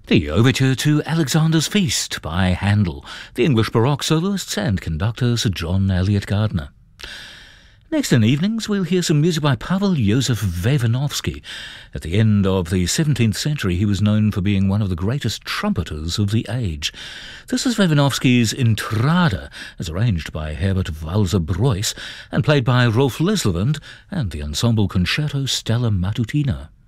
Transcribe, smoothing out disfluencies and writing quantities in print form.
The Overture to Alexander's Feast by Handel, the English Baroque soloists and conductor Sir John Eliot Gardiner. Next in evenings, we'll hear some music by Pavel Josef Wawinowski. At the end of the 17th century, he was known for being one of the greatest trumpeters of the age. This is Wawinowski's Intrada, as arranged by Herbert Walser-Breuss and played by Rolf Leslevand and the ensemble Concerto Stella Matutina.